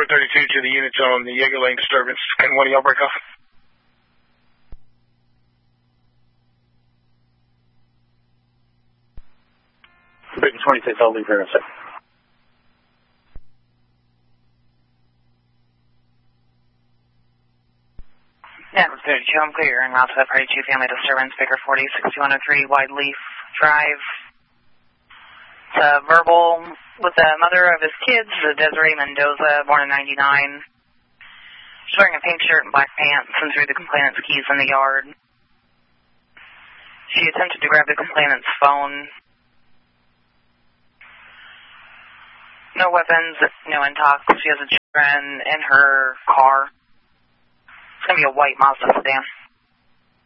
432 to the units on the Jaeger Lane disturbance. Can one of y'all break off? Britain 26, I'll leave here in a second. Network 32, I'm clear. En route to the Party 2 family disturbance, Baker 40, 6103, Wide Leaf Drive. It's a verbal with the mother of his kids, Desiree Mendoza, born in 99. She's wearing a pink shirt and black pants and threw the complainant's keys in the yard. She attempted to grab the complainant's phone. No weapons, no intox. She has a children in her car. It's going to be a white Mazda sedan.